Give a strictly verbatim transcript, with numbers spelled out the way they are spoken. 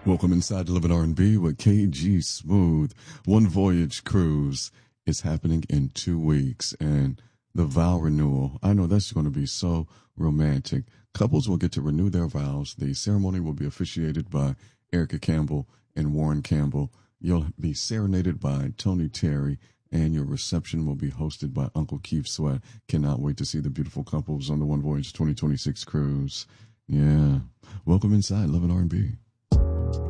Welcome inside to Living R and B with K G Smooth. One Voyage Cruise is happening in two weeks, and the vow renewal. I know that's going to be so romantic. Couples will get to renew their vows. The ceremony will be officiated by Erica Campbell and Warren Campbell. You'll be serenaded by Tony Terry, and your reception will be hosted by Uncle Keith Sweat. Cannot wait to see the beautiful couples on the One Voyage twenty twenty-six cruise. Yeah. Welcome inside Living R and B.